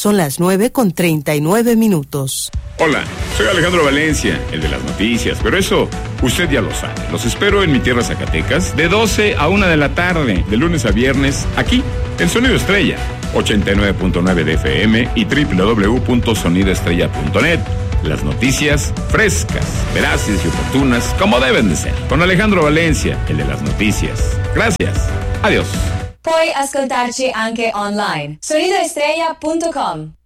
Son las 9:39. Hola, soy Alejandro Valencia, el de las noticias, pero eso usted ya lo sabe. Los espero en mi tierra Zacatecas de 12 a 1 de la tarde, de lunes a viernes, aquí en Sonido Estrella, 89.9 de FM y www.sonidoestrella.net. Las noticias frescas, veraces y oportunas, como deben de ser. Con Alejandro Valencia, el de las noticias. Gracias. Adiós. Puoi ascoltarci anche online. Sonidoestrella.com